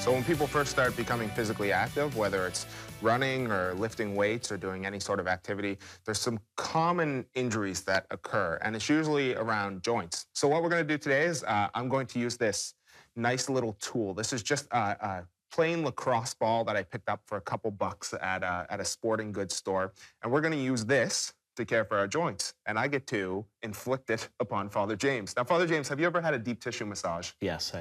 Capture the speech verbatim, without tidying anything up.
So when people first start becoming physically active, whether it's running or lifting weights or doing any sort of activity, there's some common injuries that occur, and it's usually around joints. So what we're going to do today is uh, I'm going to use this nice little tool. This is just a, a plain lacrosse ball that I picked up for a couple bucks at a, at a sporting goods store, and we're going to use this to care for our joints, and I get to inflict it upon Father James. Now, Father James, have you ever had a deep tissue massage? Yes,